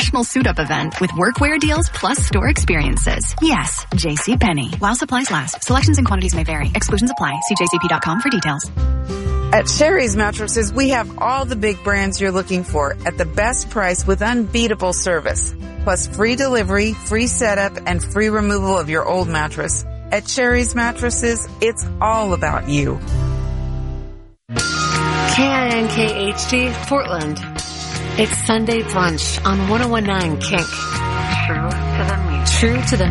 national suit-up event with workwear deals plus store experiences. Yes, JCPenney. While supplies last. Selections and quantities may vary. Exclusions apply. See jcp.com for details. At Sherry's Mattresses, we have all the big brands you're looking for at the best price with unbeatable service. Plus free delivery, free setup, and free removal of your old mattress. At Sherry's Mattresses, it's all about you. KINKHD, Portland. It's Sunday brunch on 1019 Kink. True to the music. True to the